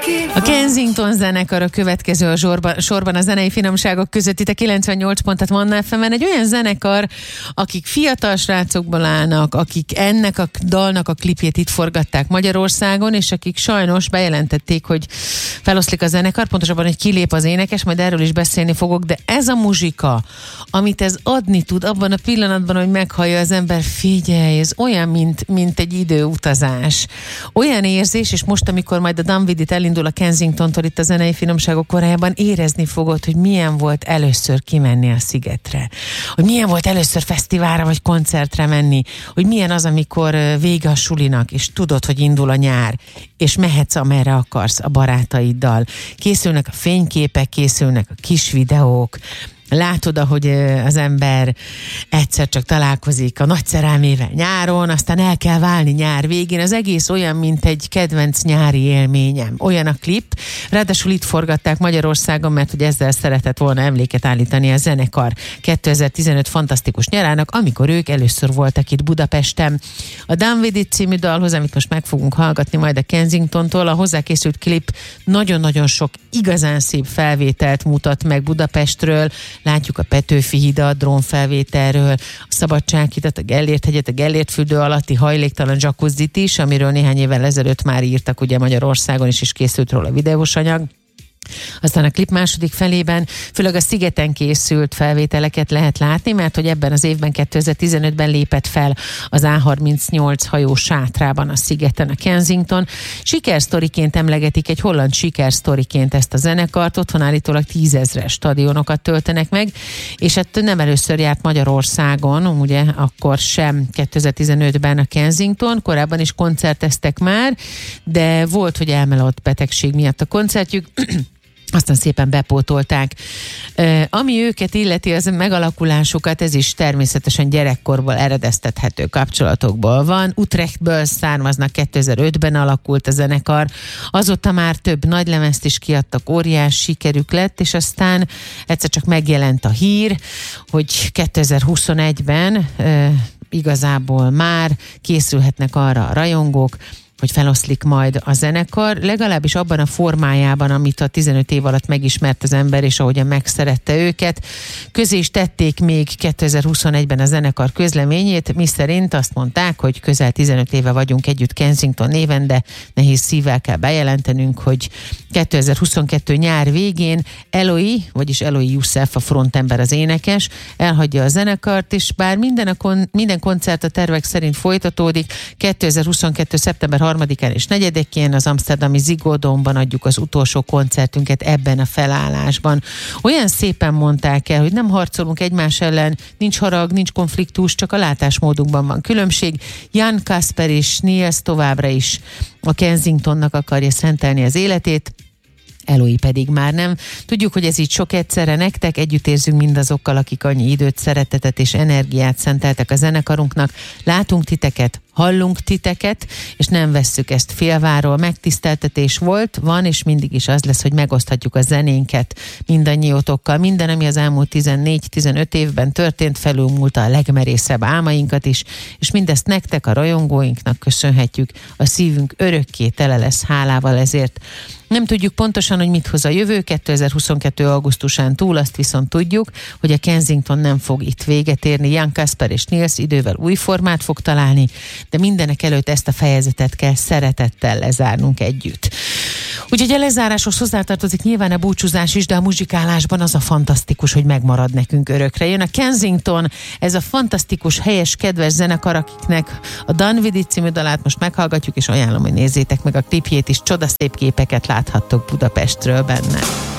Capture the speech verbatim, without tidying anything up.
A Kensington zenekar a következő a sorban, sorban a zenei finomságok között itt a kilencvennyolc pontot Manna ef emen. Egy olyan zenekar, akik fiatal srácokból állnak, akik ennek a dalnak a klipjét itt forgatták Magyarországon, és akik sajnos bejelentették, hogy feloszlik a zenekar, pontosabban, hogy kilép az énekes, majd erről is beszélni fogok, de ez a muzsika, amit ez adni tud abban a pillanatban, hogy meghallja az ember, figyelj, ez olyan, mint, mint egy időutazás. Olyan érzés, és most, amikor majd a Done With It elindul a Kensingtontól itt a zenei finomságok korájában, érezni fogod, hogy milyen volt először kimenni a szigetre, hogy milyen volt először fesztiválra vagy koncertre menni, hogy milyen az, amikor vége a sulinak, és tudod, hogy indul a nyár, és mehetsz amerre akarsz a barátaiddal. Készülnek a fényképek, készülnek a kis videók, látod, ahogy az ember egyszer csak találkozik a nagy szerelmével nyáron, aztán el kell válni nyár végén. Az egész olyan, mint egy kedvenc nyári élményem. Olyan a klip. Ráadásul itt forgatták Magyarországon, mert hogy ezzel szeretett volna emléket állítani a zenekar kétezer-tizenöt fantasztikus nyarának, amikor ők először voltak itt Budapesten. A Done With It című dalhoz, amit most meg fogunk hallgatni majd a Kensingtontól, a hozzákészült klip nagyon-nagyon sok igazán szép felvételt mutat meg Budapestről. Látjuk a Petőfi hidat, drónfelvételről, a Szabadsághidat, a Gellért-hegyet, a Gellért-fürdő alatti hajléktalan jacuzzit is, amiről néhány évvel ezelőtt már írtak ugye Magyarországon is, és készült róla videós anyag. Aztán a klip második felében főleg a szigeten készült felvételeket lehet látni, mert hogy ebben az évben kétezer-tizenötben lépett fel az á harmincnyolc hajó sátrában a szigeten a Kensington. Sikersztoriként emlegetik, egy holland sikersztoriként ezt a zenekart, otthon állítólag tízezres stadionokat töltenek meg, és hát nem először járt Magyarországon, ugye akkor sem kétezer-tizenötben a Kensington, korábban is koncerteztek már, de volt, hogy elmelott betegség miatt a koncertjük, aztán szépen bepótolták. E, ami őket illeti, az megalakulásukat, ez is természetesen gyerekkorból eredeztethető kapcsolatokból van. Utrechtből származnak, kétezer-ötben alakult a zenekar, azóta már több nagylemezt is kiadtak, óriás sikerük lett, és aztán egyszer csak megjelent a hír, hogy kétezer-huszonegyben e, igazából már készülhetnek arra a rajongók, hogy feloszlik majd a zenekar, legalábbis abban a formájában, amit a tizenöt év alatt megismert az ember, és ahogyan megszerette őket. Közé is tették még kétezer-huszonegyben a zenekar közleményét, miszerint azt mondták, hogy közel tizenöt éve vagyunk együtt Kensington néven, de nehéz szívvel kell bejelentenünk, hogy kétezer-huszonkettő nyár végén Eloy, vagyis Eloy Youssef, a frontember, az énekes, elhagyja a zenekart, és bár minden, a kon- minden koncert a tervek szerint folytatódik, kétezer-huszonkettő szeptember harmadikán és negyedikén az amszterdami Ziggo Dome-ban adjuk az utolsó koncertünket ebben a felállásban. Olyan szépen mondták el, hogy nem harcolunk egymás ellen, nincs harag, nincs konfliktus, csak a látásmódunkban van különbség. Jan Kasper és Niels továbbra is a Kensingtonnak akarja szentelni az életét, Eloy pedig már nem. Tudjuk, hogy ez így sok egyszerre nektek, együtt érzünk mindazokkal, akik annyi időt, szeretetet és energiát szenteltek a zenekarunknak. Látunk titeket, hallunk titeket, és nem vesszük ezt félváról. Megtiszteltetés volt, van, és mindig is az lesz, hogy megoszthatjuk a zenénket mindannyiótokkal. Minden, ami az elmúlt tizennégy-tizenöt évben történt, felülmúlta a legmerészebb álmainkat is, és mindezt nektek, a rajongóinknak köszönhetjük. A szívünk örökké tele lesz hálával ezért. Nem tudjuk pontosan, hogy mit hoz a jövő kétezer-huszonkettő augusztusán túl, azt viszont tudjuk, hogy a Kensington nem fog itt véget érni. Jan Kasper és Niels idővel új formát fog találni, de mindenek előtt ezt a fejezetet kell szeretettel lezárnunk együtt. Úgyhogy a lezáráshoz hozzátartozik nyilván a búcsúzás is, de a muzsikálásban az a fantasztikus, hogy megmarad nekünk örökre. Jön a Kensington, ez a fantasztikus, helyes, kedves zenekar, akiknek a Done With It című dalát most meghallgatjuk, és ajánlom, hogy nézzétek meg a klipjét is, csodaszép képeket láthattok Budapestről benne.